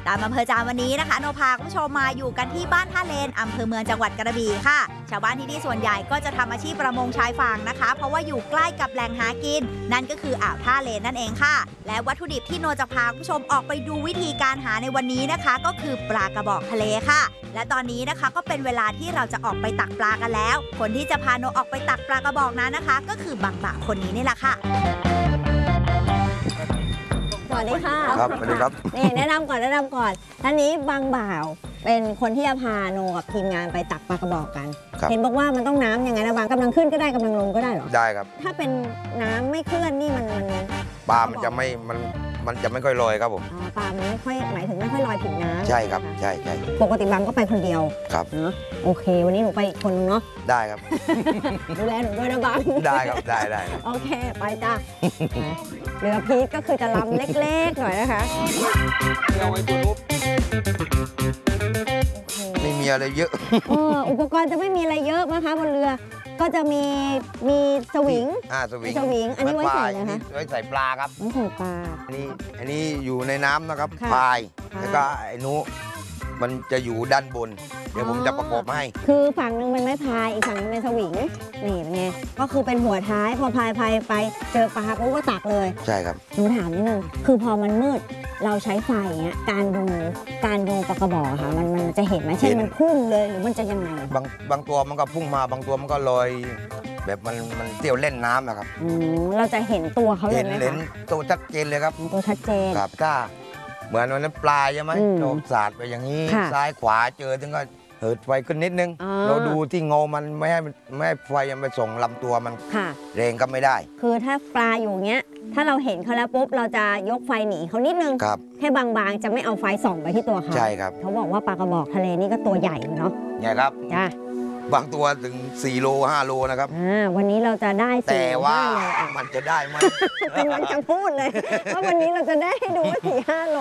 ตามอำเภอจามวันนี้นะคะโนพาคุณผู้ชมมาอยู่กันที่บ้านท่าเลนอำเภอเมืองจังหวัดกระบี่ค่ะชาวบ้านที่นี่ส่วนใหญ่ก็จะทำอาชีพประมงชายฝั่งนะคะเพราะว่าอยู่ใกล้กับแหล่งหากินนั่นก็คืออ่าวท่าเลนนั่นเองค่ะและวัตถุดิบที่โนจะพาคุณผู้ชมออกไปดูวิธีการหาในวันนี้นะคะก็คือปลากระบอกทะเลค่ะและตอนนี้นะคะก็เป็นเวลาที่เราจะออกไปตักปลากันแล้วคนที่จะพาโนออกไปตักปลากระบอกนั้นนะคะก็คือบางบ่าคนนี้นี่แหละค่ะสวัสดีค่ะครับสวัสดีครับนี่แนะนำก่อนท่านนี้บางบ่าวเป็นคนที่จะพาโนกับทีมงานไปตักปลากระบอกกันเห็นบอกว่ามันต้องน้ำยังไงนะบางกำลังขึ้นก็ได้กำลังลงก็ได้หรอได้ครับถ้าเป็นน้ำไม่เคลื่อนนี่มันปลามันจะไม่ค่อยลอยครับผมปลามันไม่ค่อยหมายถึงไม่ค่อยลอยผิวน้ำใช่ครับใช่ปกติบางก็ไปคนเดียวครับเนาะโอเควันนี้หนูไปอีกคนนึงเนาะได้ครับดูแลหนูด้วยนะบางได้ครับได้โอเคไปจ้าเรือพีทก็คือจะลำเล็กๆหน่อยนะคะเอาไว้ตัวนุ๊บไม่มีอะไรเยอะอุปกรณ์จะไม่มีอะไรเยอะนะคะบนเรือก็จะมีสวิงสวิงอันนี้ไว้ใส่นะคะไว้ใส่ปลาครับไว้ใส่ปลาอันนี้อยู่ในน้ำนะครับพายแล้วก็ไอ้นู้มันจะอยู่ด้านบนเดี๋ยวผมจะประกอบให้คือฝั่งหนึ่งเป็นไม้พายอีกฝั่งนึงเป็นสวิงนี่เป็นไงก็คือเป็นหัวท้ายพอพายไปเจอปลาปุ๊บก็ตักเลยใช่ครับหนูถามนิดนึงคือพอมันมืดเราใช้ไฟเงี้ยการดูปลากระบอกค่ะมันจะเห็นไหมเช่นมันพุ่งเลยหรือมันจะยังไงบางตัวมันก็พุ่งมาบางตัวมันก็ลอยแบบมันเที่ยวเล่นน้ำนะครับเราจะเห็นตัวเขาเลยไหมคะเห็นตัวชัดเจนเลยครับตัวชัดเจนครับถ้าเหมือนวันนั้นปลาใช่ไหมโดนสาดไปอย่างนี้ซ้ายขวาเจอถึงก็เหิดไฟขึ้นนิดนึงเราดูที่เงามันไม่ให้ไฟยังไปส่งลำตัวมันแรงก็ไม่ได้คือถ้าปลาอยู่เงี้ยถ้าเราเห็นเขาแล้วปุ๊บเราจะยกไฟหนีเขานิดนึงแค่บางๆจะไม่เอาไฟส่องไปที่ตัวเขาใช่ครับเขาบอกว่าปลากระบอกทะเลนี่ก็ตัวใหญ่เนาะใหญ่ครับจ้าบางตัวถึง4 โล 5 โลนะครับวันนี้เราจะได้แต่ว่ามันจะได้ไหมกำลังจะพูดเลยว่าวันนี้เราจะได้ให้ดูว่า4-5 โล